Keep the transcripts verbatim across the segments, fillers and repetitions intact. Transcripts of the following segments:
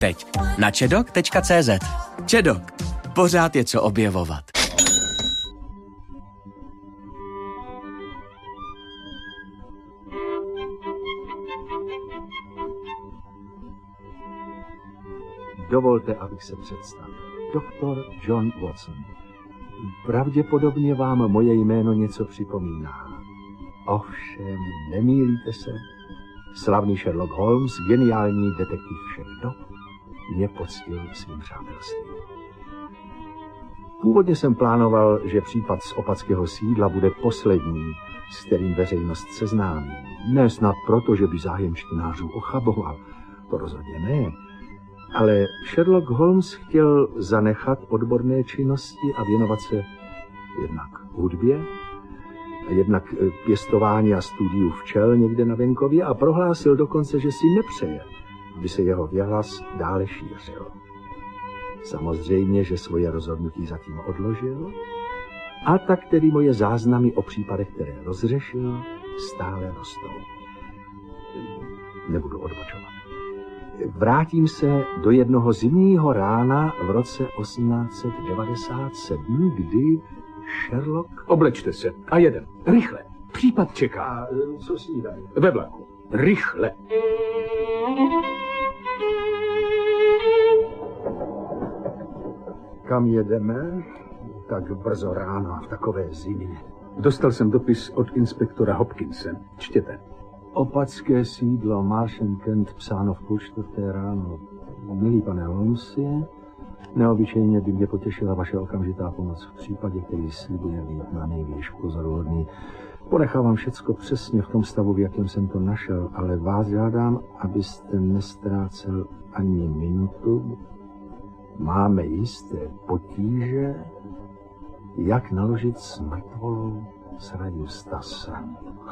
Teď na čedok tečka cé zet. Čedok. Pořád je co objevovat. Dovolte, abych se představil. Doktor John Watson. Pravděpodobně vám moje jméno něco připomíná. Ovšem, nemýlíte se. Slavný Sherlock Holmes, geniální detektiv všech dob, mě poctil svým přátelstvím. Původně jsem plánoval, že případ z Opatského sídla bude poslední, s kterým veřejnost seznámí. Ne snad proto, že by zájem čtenářů ochaboval, to rozhodně ne. Ale Sherlock Holmes chtěl zanechat odborné činnosti a věnovat se jednak hudbě, jednak pěstování a studiu včel někde na venkově a prohlásil dokonce, že si nepřeje, aby se jeho věhlas dále šířil. Samozřejmě, že svoje rozhodnutí zatím odložil a tak tedy moje záznamy o případech, které rozřešil, stále rostou. Nebudu odbočovat. Vrátím se do jednoho zimního rána v roce osmnáct set devadesát sedm, kdy Sherlock... Oblečte se a jeden. Rychle. Případ čeká. A co snídají? Ve vlaku. Rychle. Kam jedeme? Tak brzo ráno v takové zimě. Dostal jsem dopis od inspektora Hopkinse. Čtěte. Opatské sídlo, Marsh and Kent, psáno v půl čtvrté ráno. Milý pane Holmesi, neobyčejně by mě potěšila vaše okamžitá pomoc v případě, který slibuje být na nejvýš pozoruhodný. Ponechávám všecko přesně v tom stavu, v jakém jsem to našel, ale vás žádám, abyste nestrácel ani minutu. Máme jisté potíže, jak naložit s mrtvolou Sira Justase.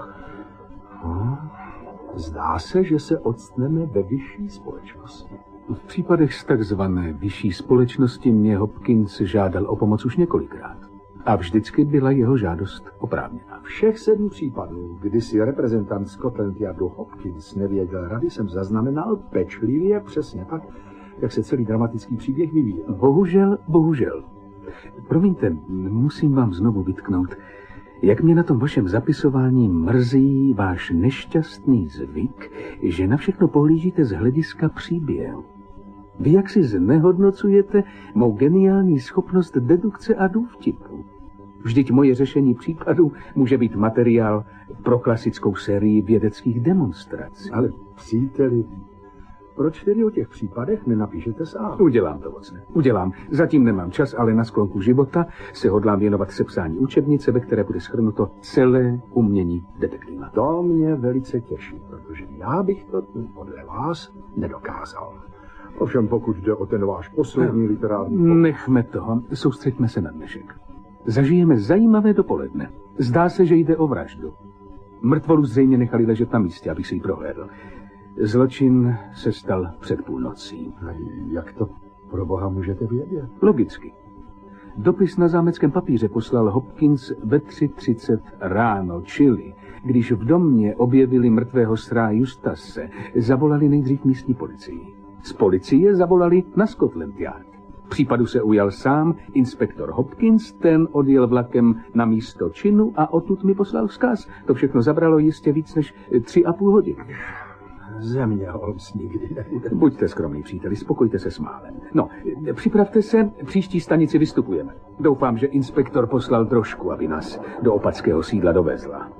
No, zdá se, že se odstneme ve vyšší společnosti. V případech z takzvané vyšší společnosti mě Hopkins žádal o pomoc už několikrát. A vždycky byla jeho žádost oprávněná. Všech sedm případů, kdy si reprezentant Scotland Yardu Hopkins nevěděl rady, jsem zaznamenal pečlivě přesně tak, jak se celý dramatický příběh vyvíjel. Bohužel, bohužel. Promiňte, musím vám znovu vytknout, jak mě na tom vašem zapisování mrzí váš nešťastný zvyk, že na všechno pohlížíte z hlediska příběhu. Vy jak si znehodnocujete mou geniální schopnost dedukce a důvtipu. Vždyť moje řešení případů může být materiál pro klasickou sérii vědeckých demonstrací. Ale příteli, proč tedy o těch případech nenapíšete sám? Udělám to, Watson. Udělám. Zatím nemám čas, ale na sklonku života se hodlám věnovat sepsání učebnice, ve které bude shrnuto celé umění detektiva. To mě velice těší, protože já bych to podle vás nedokázal. Ovšem pokud jde o ten váš poslední no, literární... Nechme toho. Soustřeďme se na dnešek. Zažijeme zajímavé dopoledne. Zdá se, že jde o vraždu. Mrtvolu zřejmě nechali ležet na místě, abych si ji prohlédl. Zločin se stal před půlnocí. A jak to pro boha můžete vědět? Logicky. Dopis na zámeckém papíře poslal Hopkins ve tři třicet ráno, čili když v domě objevili mrtvého Sira Justase, zavolali nejdřív místní policii. Z policie zavolali na Scotland Yard. Případu se ujal sám inspektor Hopkins, ten odjel vlakem na místo činu a odtud mi poslal vzkaz. To všechno zabralo jistě víc než tři a půl hodiny. Země Holmes nikdy nebude. Buďte skromný, příteli, spokojte se s málem. No, připravte se, příští stanici vystupujeme. Doufám, že inspektor poslal trošku, aby nás do Opatského sídla dovezla.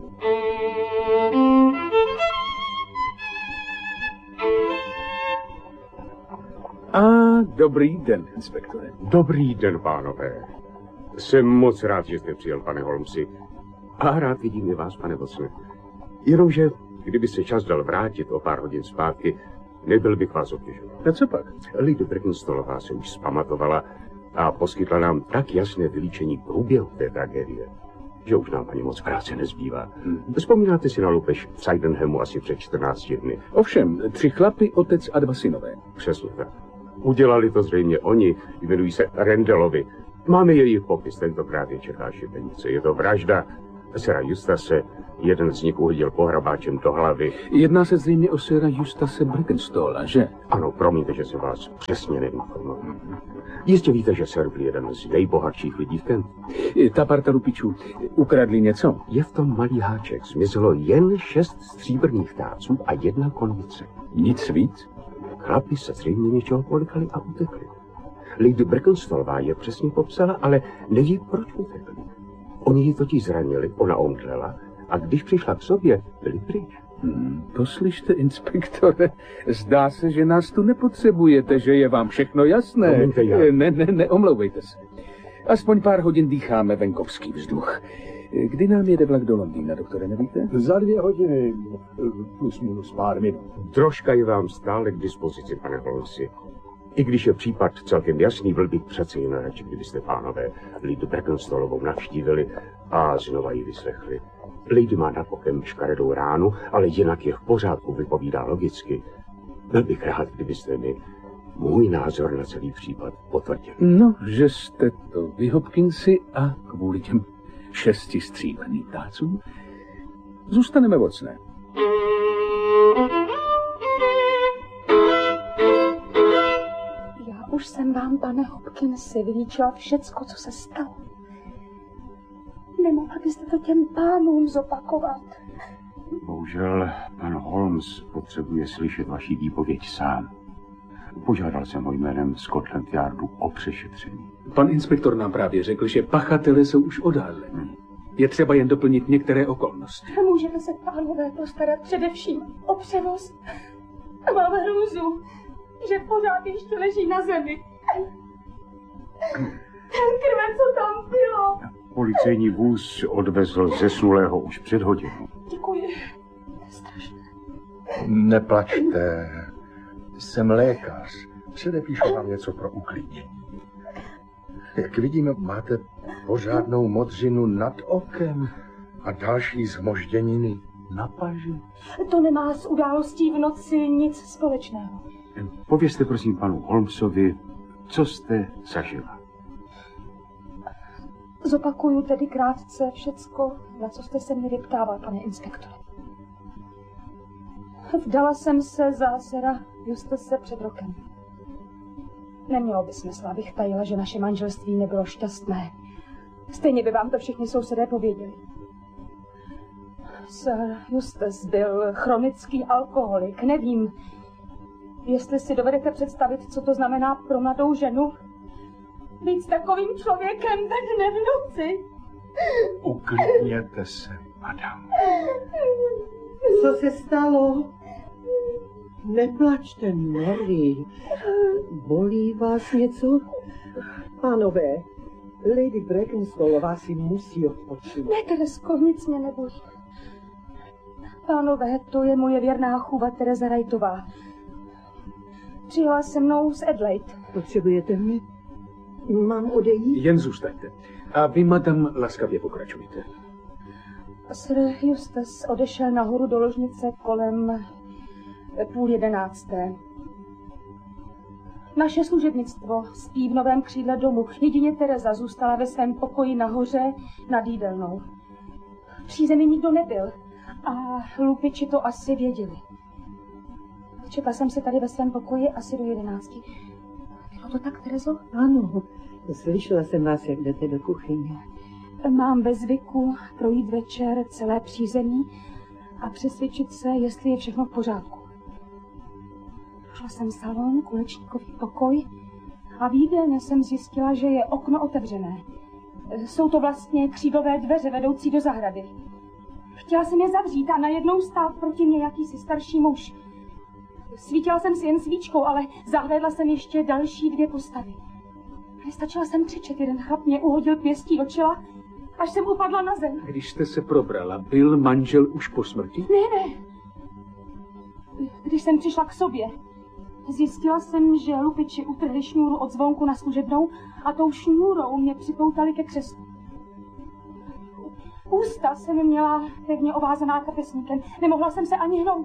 A dobrý den, inspektore. Dobrý den, pánové. Jsem moc rád, že jste přijel, pane Holmesi. A rád vidím i vás, pane Watsone. Jenomže, kdyby se čas dal vrátit o pár hodin zpátky, nebyl bych vás obtěžoval. A co pak? Lady Brackenstolová se už zpamatovala a poskytla nám tak jasné vylíčení průběhu té tragédie, že už nám ani moc práce nezbývá. Hmm. Vzpomínáte si na loupež v Sydenhamu asi před čtrnácti dny? Ovšem, tři chlapy, otec a dva synové. Přesně tak. Udělali to zřejmě oni, jmenují se Randallovi. Máme jejich popis, tentokrát je čeká šibenice. Je to vražda Sera Justase, jeden z nich uhodil pohrabáčem do hlavy. Jedná se zřejmě o sera Justase Brackenstolla, že? Ano, promiňte, že jsem vás přesně neinformoval. Jistě víte, že Sir byl jeden z nejbohatších lidí v Kentu. Ta parta lupičů ukradli něco? Je v tom malý háček. Zmizelo jen šest stříbrných táců a jedna konvice. Nic víc? Chlapi se zřejmě něčeho polikali a utekli. Lady Brackenstollová je přesně popsala, ale neví, proč utekli. Oni ji totiž zranili, ona omdlela a když přišla k sobě, byli pryč. Hmm, poslyšte, inspektore, zdá se, že nás tu nepotřebujete, že je vám všechno jasné. Promiňte, já. Ne, ne, neomlouvejte se. Aspoň pár hodin dýcháme venkovský vzduch. Kdy nám jede vlak do Londýna, doktore, nevíte? Za dvě hodiny, plus minus pár minut. Troška je vám stále k dispozici, pane Holmesi. I když je případ celkem jasný, byl bych přece jen radši, kdybyste, pánové, Lady Brackenstollovou navštívili a znova ji vyslechli. Lady má nad okem škaredou ránu, ale jinak je v pořádku, vypovídá logicky. Byl bych rád, kdybyste mi můj názor na celý případ potvrdili. No, že jste to vy, Hopkinsi, a kvůli těm šesti stříbrným tácům zůstaneme vocné. Já už jsem vám, pane Hopkinsi, vylíčila všecko, co se stalo. Nemohla byste to těm pánům zopakovat? Bohužel, pan Holmes potřebuje slyšet vaši výpověď sám. Požádal jsem ho jménem Scotland Yardu o přešetření. Pan inspektor nám právě řekl, že pachatelé jsou už odhaleni. Je třeba jen doplnit některé okolnosti. Můžeme se, pánové, postarat především o převoz. A mám hrůzu, že pořád ještě leží na zemi. Krve, co tam bylo. Policejní vůz odvezl zesnulého už před hodinou. Děkuji. To je strašné. Neplačte. Jsem lékař. Předepíšu vám něco pro uklidnění. Jak vidím, máte pořádnou modřinu nad okem a další zmožděniny na paži. To nemá s událostí v noci nic společného. Povězte prosím panu Holmesovi, co jste zažila. Zopakuju tedy krátce všecko, na co jste se mě vyptával, pane inspektore. Vdala jsem se za sera Justase před rokem. Nemělo by smysl, abych tajila, že naše manželství nebylo šťastné. Stejně by vám to všichni sousedé pověděli. Sir Justas byl chronický alkoholik. Nevím, jestli si dovedete představit, co to znamená pro mladou ženu být s takovým člověkem ve dne v noci. Uklidněte se, madam. Co se stalo? Neplačte, Mary. Bolí vás něco? Pánové, Lady Brackenstollová si musí odpočinout. Ne, Teresko, nic mě nebolí. Pánové, to je moje věrná chůva Tereza Wrightová. Přijela se mnou z Adelaide. Potřebujete mě? Mám odejít? Jen zůstaňte. A vy, madam, laskavě pokračujte. Sir Justas odešel nahoru do ložnice kolem půl jedenácté. Naše služebnictvo spí v novém křídle domu. Jedině Tereza zůstala ve svém pokoji nahoře nad jídelnou. V přízemí nikdo nebyl a lupiči to asi věděli. Četla jsem se tady ve svém pokoji asi do jedenácti. Bylo to tak, Terezo? Ano, slyšela jsem vás, jak jdete do kuchyně. Mám ve zvyku projít večer celé přízemí a přesvědčit se, jestli je všechno v pořádku. Šla jsem salon, kulečníkový pokoj a v jídelně jsem zjistila, že je okno otevřené. Jsou to vlastně křídlové dveře vedoucí do zahrady. Chtěla jsem je zavřít a najednou stál proti mě jakýsi starší muž. Svítila jsem si jen svíčkou, ale zahlédla jsem ještě další dvě postavy. Nestačila jsem křičet, jeden chlap mě uhodil pěstí do čela, až jsem upadla na zem. Když jste se probrala, byl manžel už po smrti? Ne, ne. Když jsem přišla k sobě, zjistila jsem, že lupiči utrhli šňůru od zvonku na služebnou a tou šňůrou mě připoutali ke křeslu. Ústa jsem měla pevně ovázaná kapesníkem. Nemohla jsem se ani hnout.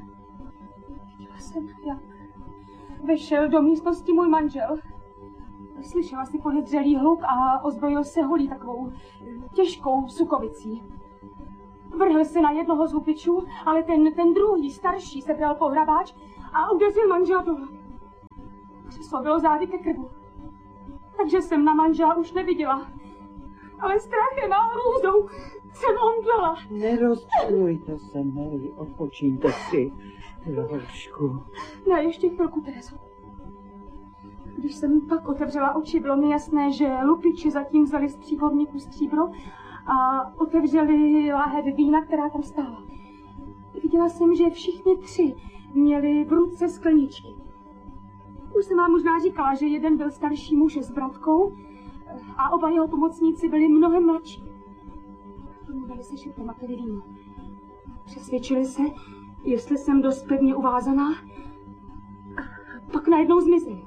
Viděla jsem, jak vešel do místnosti můj manžel. Slyšela si podezřelý hluk a ozbrojil se holí takovou těžkou sukovicí. Vrhl se na jednoho z lupičů, ale ten, ten druhý, starší, sebral pohrabáč a udeřil manžela do hlavy. Křeslo bylo zády ke krvu. Takže jsem na manžela už neviděla. Ale strachem a hrůzou jsem omdlela. Nerozčilujte se, Mary, odpočíňte si. Trošku. Ne, ještě chvilku, Terezo. Když jsem pak otevřela oči, bylo mi jasné, že lupiči zatím vzali z příhodníku stříbro a otevřeli láhev vína, která tam stála. Viděla jsem, že všichni tři měli v ruce skleničky. Už jsem vám možná říkala, že jeden byl starší muž s bratkou a oba jeho pomocníci byli mnohem mladší. Domluvili se, že pili víno. Přesvědčili se, jestli jsem dost pevně uvázaná, pak najednou zmizeli.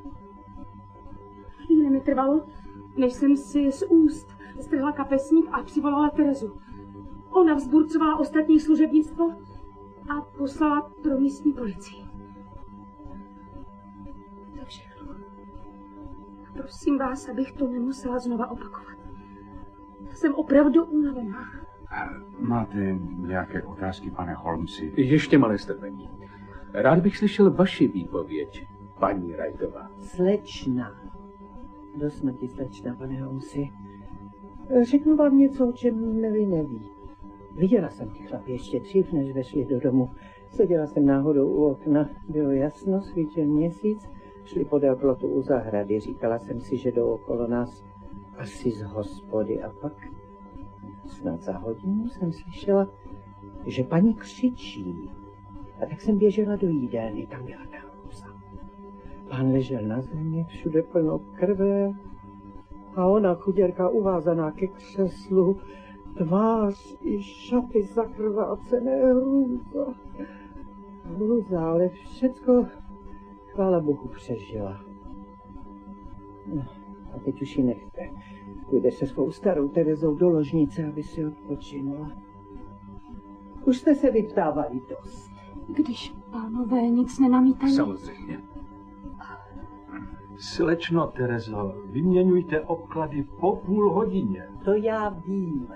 Chvíli mi trvalo, než jsem si z úst strhla kapesník a přivolala Terezu. Ona vzburcovala ostatní služebnictvo a poslala pro místní policii. To všechno. Prosím vás, abych to nemusela znova opakovat. Jsem opravdu unavená. Máte nějaké otázky, pane Holmesi? Ještě malé strpení. Rád bych slyšel vaši výpověď, paní Wrightová. Slečna. Do smrti slečna, pane Holmesi. Řeknu vám něco, o čem Mary neví. Viděla jsem ty chlapy ještě dřív, než vešli do domu. Seděla jsem náhodou u okna, bylo jasno, svítil měsíc, šli podél plotu u zahrady. Říkala jsem si, že jdou okolo nás asi z hospody a pak snad za hodinu jsem slyšela, že paní křičí. A tak jsem běžela do jídelny, tam byla ta hrůza. Pán ležel na zemi, všude plno krve a ona, chuděrka, uvázaná ke křeslu, tvář i šaty zakrvácené, hrůza. Hrůza, ale všecko, chvála Bohu, přežila. No, a teď už ji nechte. Půjde se svou starou Terezou do ložnice, aby si odpočinula. Už jste se vyptávali dost. Když pánové nic nenamítají. Samozřejmě. Slečno Terezo, vyměňujte obklady po půl hodině. To já vím.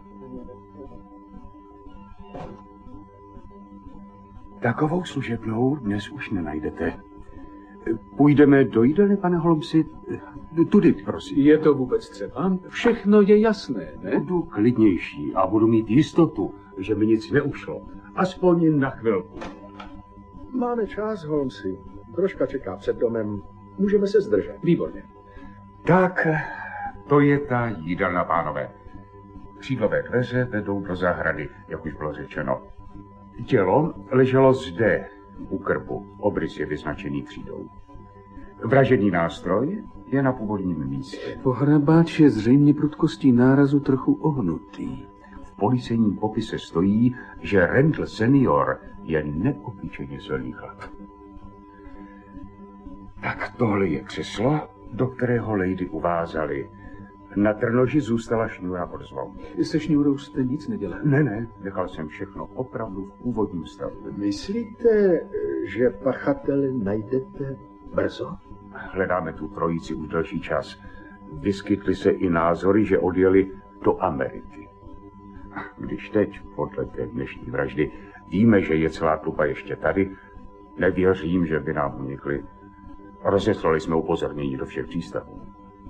Takovou služebnou dnes už nenajdete. Půjdeme do jídelny, pane Holmesi? Tudy, prosím. Je to vůbec třeba? Všechno je jasné, ne? Budu klidnější a budu mít jistotu, že mi nic neušlo. Aspoň na chvilku. Máme čas, Holmesi. Troška čeká před domem. Můžeme se zdržet. Výborně. Tak, to je ta jídelna, pánové. Křídlové dveře vedou do zahrady, jak už bylo řečeno. Tělo leželo zde, u krbu. Obrys je vyznačený křídou. Vražedný nástroj je na původním místě. Pohrabáč je zřejmě prudkostí nárazu trochu ohnutý. V policejním popise stojí, že Randall senior je neobyčejně silný chlap. Tak tohle je křeslo, do kterého lady uvázali. Na trnoži zůstala šňůra od zvonu. Se šňůrou jste nic nedělal? Ne, ne, nechal jsem všechno opravdu v původním stavu. Myslíte, že pachatele najdete brzo? Hledáme tu trojici už delší čas. Vyskytly se i názory, že odjeli do Ameriky. Když teď, podle té dnešní vraždy, víme, že je celá tlupa ještě tady, nevěřím, že by nám unikli. Rozeslali jsme upozornění do všech přístavů.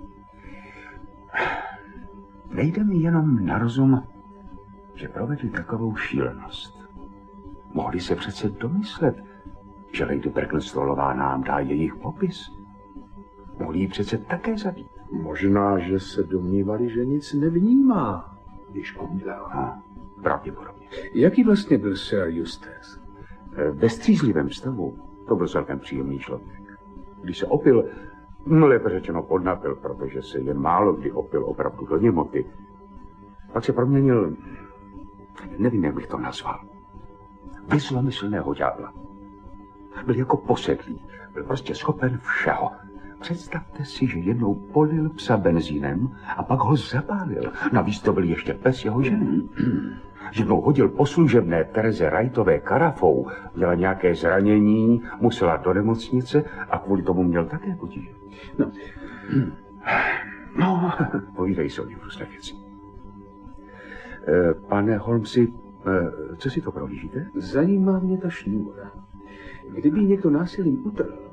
Nejde mi jenom na rozum, že provedli takovou šílenost. Mohli se přece domyslet, že Lady Berkenstallová nám dá jejich popis. Mohli ji přece také zabít. Možná, že se domnívali, že nic nevnímá, když omdlela. No, pravděpodobně. Jaký vlastně byl Sir Eustace? Ve střízlivém stavu to byl celkem příjemný člověk. Když se opil, lépe řečeno podnapil, protože se jen málo kdy opil opravdu do němoty, pak se proměnil, nevím, jak bych to nazval, ve zlomyslného ďábla. Byl jako posedlý, byl prostě schopen všeho. Představte si, že jednou polil psa benzínem a pak ho zapálil. Navíc to byl ještě pes jeho ženy. Jednou hodil po služebné Tereze Wrightové karafou, měla nějaké zranění, musela do nemocnice a kvůli tomu měl také potíže. No, no povídej se o něm různé věci. Pane Holmesi, co si to prohlížíte? Zajímá mě ta šňůra. Kdyby ji někdo násilím utrhl,